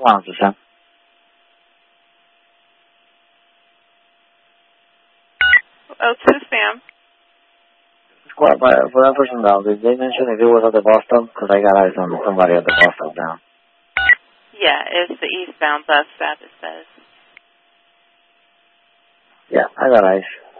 Lounge is Sam. Oh, to Sam. What, for that person down, did they mention if it was at the bus stop? Because I got eyes on somebody at the bus stop down. Yeah, it's the eastbound bus stop, it says. Yeah, I got eyes.